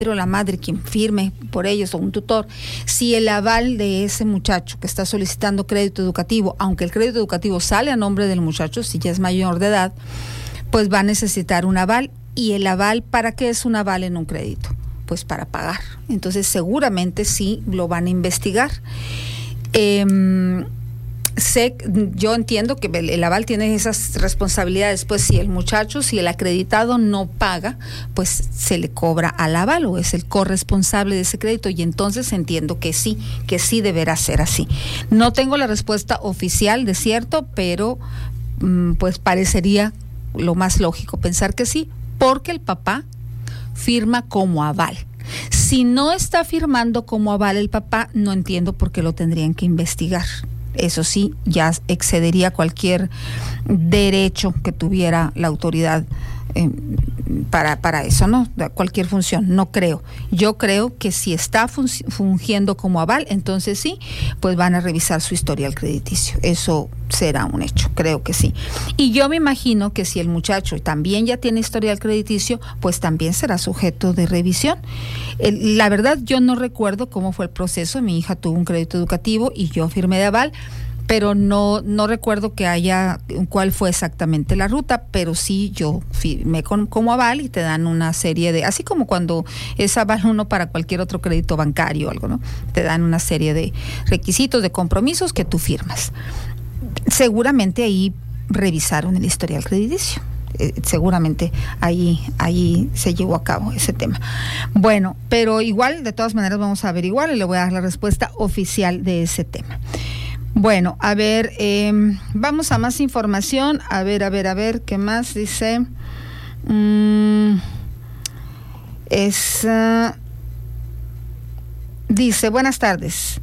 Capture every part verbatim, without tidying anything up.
o la madre quien firme por ellos o un tutor, si el aval de ese muchacho que está solicitando crédito educativo, aunque el crédito educativo sale a nombre del muchacho, si ya es mayor de edad, pues va a necesitar un aval. ¿Y el aval para qué es un aval en un crédito? Pues para pagar. Entonces seguramente sí lo van a investigar. Eh, sé, yo entiendo que el, el aval tiene esas responsabilidades, pues si el muchacho, si el acreditado no paga, pues se le cobra al aval o es el corresponsable de ese crédito, y entonces entiendo que sí, que sí deberá ser así. No tengo la respuesta oficial de cierto, pero mm, pues parecería lo más lógico pensar que sí, porque el papá firma como aval. Si no está firmando como aval el papá, no entiendo por qué lo tendrían que investigar. Eso sí, ya excedería cualquier derecho que tuviera la autoridad eh, para, para eso, ¿no? Cualquier función, no creo. Yo creo que si está fun- fungiendo como aval, entonces sí, pues van a revisar su historial crediticio. Eso será un hecho, creo que sí. Y yo me imagino que si el muchacho también ya tiene historial crediticio, pues también será sujeto de revisión. El, la verdad, yo no recuerdo cómo fue el proceso. Mi hija tuvo un crédito educativo y yo firmé de aval, pero no, no recuerdo que haya, cuál fue exactamente la ruta, pero sí yo firmé con, como aval y te dan una serie de, así como cuando es aval uno para cualquier otro crédito bancario o algo, ¿no? Te dan una serie de requisitos, de compromisos que tú firmas. Seguramente ahí revisaron el historial crediticio. Eh, seguramente ahí, ahí se llevó a cabo ese tema. Bueno, pero igual, de todas maneras vamos a averiguar y le voy a dar la respuesta oficial de ese tema. Bueno, a ver, eh, vamos a más información. A ver, a ver, a ver, ¿qué más dice? Mm, es, uh, dice, buenas tardes.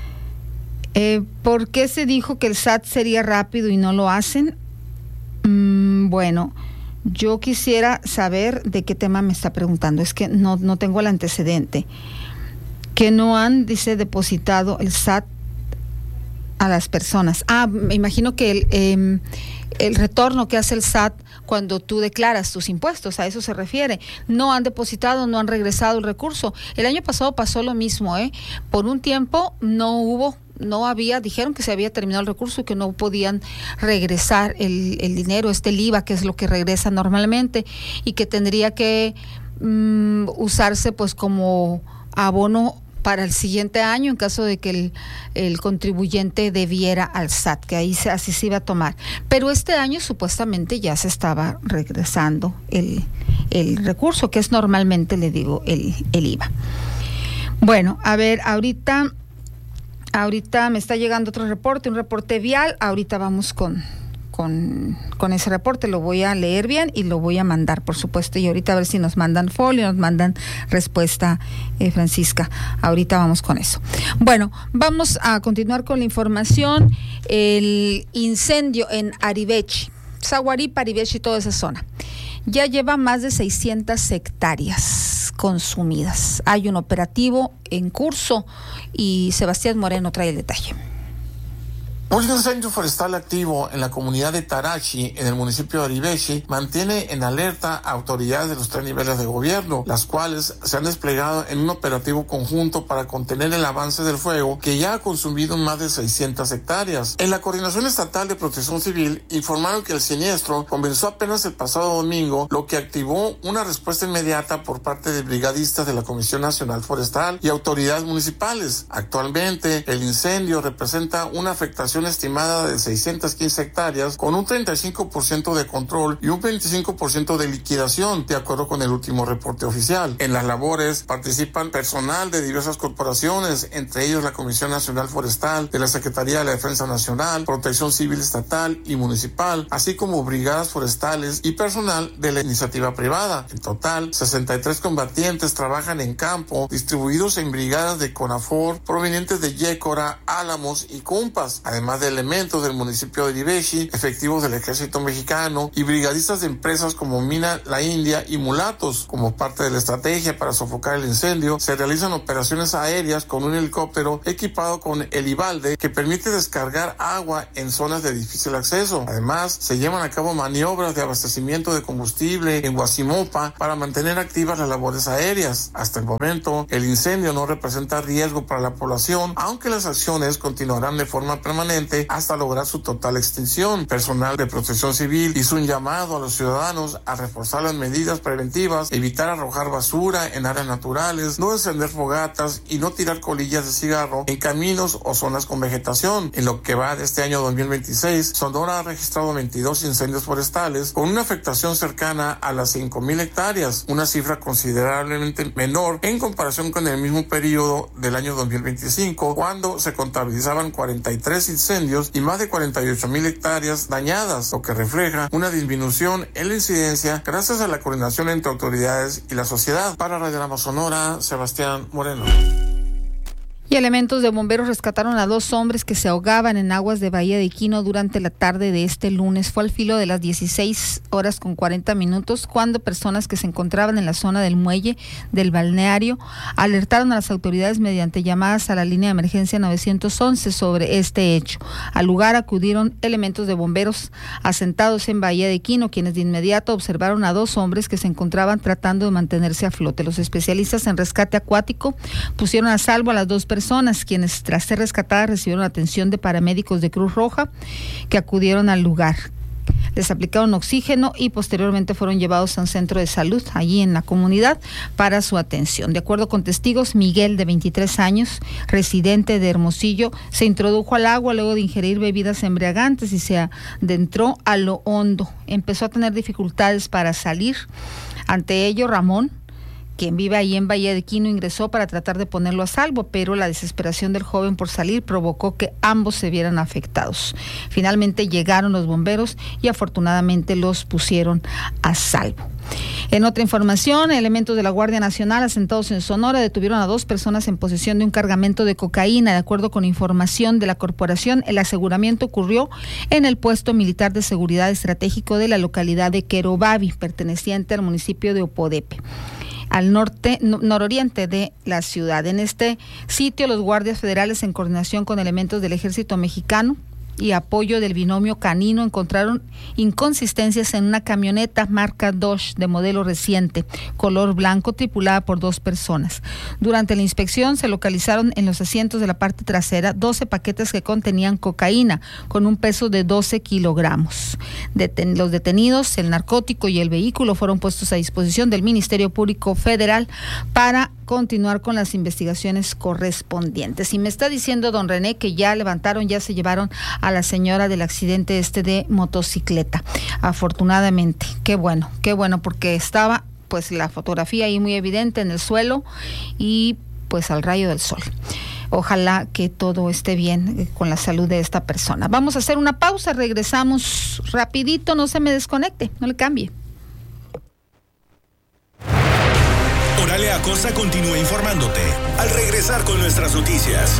Eh, ¿Por qué se dijo que el S A T sería rápido y no lo hacen? Mm, bueno, yo quisiera saber de qué tema me está preguntando. Es que no, no tengo el antecedente. Que no han, dice, depositado el S A T a las personas. Ah, me imagino que el, eh, el retorno que hace el S A T cuando tú declaras tus impuestos, a eso se refiere. No han depositado, no han regresado el recurso. El año pasado pasó lo mismo, ¿eh? Por un tiempo no hubo, no había, dijeron que se había terminado el recurso y que no podían regresar el, el dinero, este el I V A, que es lo que regresa normalmente, y que tendría que mm, usarse pues como abono para el siguiente año en caso de que el, el contribuyente debiera al S A T, que ahí se, así se iba a tomar. Pero este año supuestamente ya se estaba regresando el, el recurso, que es normalmente, le digo, el, el I V A. Bueno, a ver, ahorita, ahorita me está llegando otro reporte, un reporte vial. Ahorita vamos con... Con, con ese reporte, lo voy a leer bien y lo voy a mandar, por supuesto, y ahorita a ver si nos mandan folio, nos mandan respuesta, eh, Francisca. Ahorita vamos con eso. Bueno, vamos a continuar con la información. El incendio en Arivechi, Zaguaripa, Arivechi y toda esa zona, ya lleva más de seiscientas hectáreas consumidas. Hay un operativo en curso y Sebastián Moreno trae el detalle. Un incendio forestal activo en la comunidad de Tarachi, en el municipio de Arivechi, mantiene en alerta a autoridades de los tres niveles de gobierno, las cuales se han desplegado en un operativo conjunto para contener el avance del fuego, que ya ha consumido más de seiscientas hectáreas. En la Coordinación Estatal de Protección Civil informaron que el siniestro comenzó apenas el pasado domingo, lo que activó una respuesta inmediata por parte de brigadistas de la Comisión Nacional Forestal y autoridades municipales. Actualmente, el incendio representa una afectación estimada de seiscientas quince hectáreas, con un treinta y cinco por ciento de control y un veinticinco por ciento de liquidación, de acuerdo con el último reporte oficial. En las labores participan personal de diversas corporaciones, entre ellos la Comisión Nacional Forestal, de la Secretaría de la Defensa Nacional, Protección Civil Estatal y Municipal, así como brigadas forestales y personal de la iniciativa privada. En total, sesenta y tres combatientes trabajan en campo, distribuidos en brigadas de CONAFOR, provenientes de Yécora, Álamos y Cumpas. Además además de elementos del municipio de Iribechi, efectivos del ejército mexicano y brigadistas de empresas como Mina La India y Mulatos. Como parte de la estrategia para sofocar el incendio, se realizan operaciones aéreas con un helicóptero equipado con helibalde que permite descargar agua en zonas de difícil acceso. Además, se llevan a cabo maniobras de abastecimiento de combustible en Guasimopa para mantener activas las labores aéreas. Hasta el momento, el incendio no representa riesgo para la población, aunque las acciones continuarán de forma permanente hasta lograr su total extinción. Personal de Protección Civil hizo un llamado a los ciudadanos a reforzar las medidas preventivas, evitar arrojar basura en áreas naturales, no encender fogatas y no tirar colillas de cigarro en caminos o zonas con vegetación. En lo que va de este año dos mil veintiséis, Sonora ha registrado veintidós incendios forestales con una afectación cercana a las cinco mil hectáreas, una cifra considerablemente menor en comparación con el mismo periodo del año dos mil veinticinco, cuando se contabilizaban cuarenta y tres incendios y más de cuarenta y ocho mil hectáreas dañadas, lo que refleja una disminución en la incidencia gracias a la coordinación entre autoridades y la sociedad. Para Radio Sonora, Sebastián Moreno. Y elementos de bomberos rescataron a dos hombres que se ahogaban en aguas de Bahía de Quino durante la tarde de este lunes. Fue al filo de las dieciséis horas con cuarenta minutos cuando personas que se encontraban en la zona del muelle del balneario alertaron a las autoridades mediante llamadas a la línea de emergencia nueve once sobre este hecho. Al lugar acudieron elementos de bomberos asentados en Bahía de Quino, quienes de inmediato observaron a dos hombres que se encontraban tratando de mantenerse a flote. Los especialistas en rescate acuático pusieron a salvo a las dos personas personas quienes tras ser rescatadas recibieron atención de paramédicos de Cruz Roja que acudieron al lugar. Les aplicaron oxígeno y posteriormente fueron llevados a un centro de salud allí en la comunidad para su atención. De acuerdo con testigos, Miguel, de veintitrés años, residente de Hermosillo, se introdujo al agua luego de ingerir bebidas embriagantes y se adentró a lo hondo. Empezó a tener dificultades para salir. Ante ello, Ramón, quien vive ahí en Bahía de Quino, ingresó para tratar de ponerlo a salvo, pero la desesperación del joven por salir provocó que ambos se vieran afectados. Finalmente llegaron los bomberos y afortunadamente los pusieron a salvo. En otra información, elementos de la Guardia Nacional asentados en Sonora detuvieron a dos personas en posesión de un cargamento de cocaína. De acuerdo con información de la corporación, el aseguramiento ocurrió en el puesto militar de seguridad estratégico de la localidad de Querobavi, perteneciente al municipio de Opodepe, al norte, nororiente de la ciudad. En este sitio, los guardias federales, en coordinación con elementos del ejército mexicano y apoyo del binomio canino, encontraron inconsistencias en una camioneta marca Dodge de modelo reciente, color blanco, tripulada por dos personas. Durante la inspección se localizaron en los asientos de la parte trasera doce paquetes que contenían cocaína con un peso de doce kilogramos. Deten- los detenidos, el narcótico y el vehículo fueron puestos a disposición del Ministerio Público Federal para continuar con las investigaciones correspondientes. Y me está diciendo don René que ya levantaron, ya se llevaron a la señora del accidente este de motocicleta. Afortunadamente, qué bueno, qué bueno, porque estaba pues la fotografía ahí muy evidente en el suelo y pues al rayo del sol. Ojalá que todo esté bien con la salud de esta persona. Vamos a hacer una pausa, regresamos rapidito, no se me desconecte, no le cambie. Oralia Acosta continúa informándote al regresar con nuestras noticias.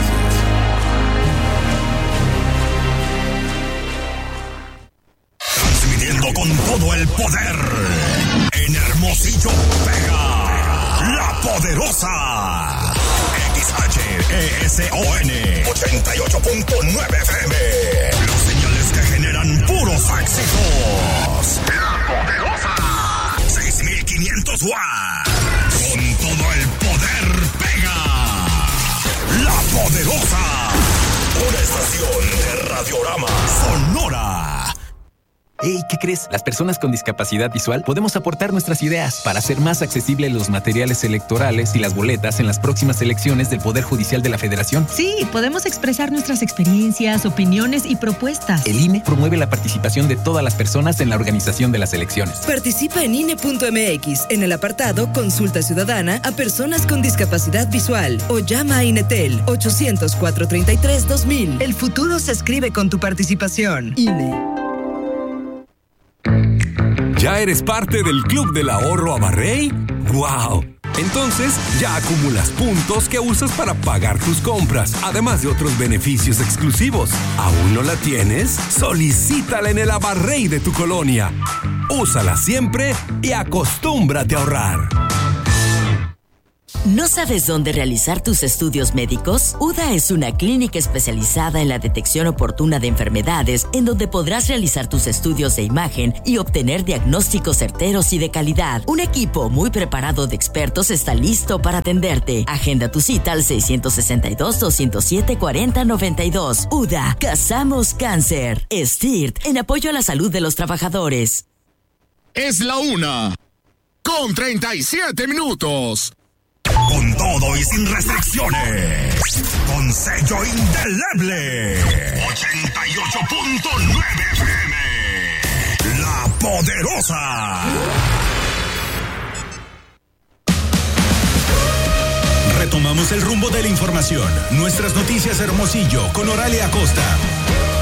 Transmitiendo con todo el poder en Hermosillo, Vega, La Poderosa. X H E S O N ochenta y ocho punto nueve F M. Los señales que generan puros éxitos. La Poderosa. seis mil quinientos watts. Con todo el poder pega. La Poderosa. Una estación de Radiorama Sonora. Hey, ¿qué crees? Las personas con discapacidad visual podemos aportar nuestras ideas para hacer más accesibles los materiales electorales y las boletas en las próximas elecciones del Poder Judicial de la Federación. Sí, podemos expresar nuestras experiencias, opiniones y propuestas. El I N E promueve la participación de todas las personas en la organización de las elecciones. Participa en I N E punto M X en el apartado Consulta Ciudadana a personas con discapacidad visual o llama a INETEL ochocientos, cuatrocientos treinta y tres, dos mil. El futuro se escribe con tu participación. I N E. ¿Ya eres parte del Club del Ahorro Amarrey? ¡Wow! Entonces, ya acumulas puntos que usas para pagar tus compras, además de otros beneficios exclusivos. ¿Aún no la tienes? Solicítala en el Abarrey de tu colonia. Úsala siempre y acostúmbrate a ahorrar. ¿No sabes dónde realizar tus estudios médicos? U D A es una clínica especializada en la detección oportuna de enfermedades, en donde podrás realizar tus estudios de imagen y obtener diagnósticos certeros y de calidad. Un equipo muy preparado de expertos está listo para atenderte. Agenda tu cita al seis sesenta y dos, doscientos siete, cuarenta noventa y dos. U D A, Cazamos Cáncer. S T I R T, en apoyo a la salud de los trabajadores. Es la una, con treinta y siete minutos. Con todo y sin restricciones. Con sello indeleble. ochenta y ocho punto nueve F M. La Poderosa. Retomamos el rumbo de la información. Nuestras noticias Hermosillo con Oralia Acosta.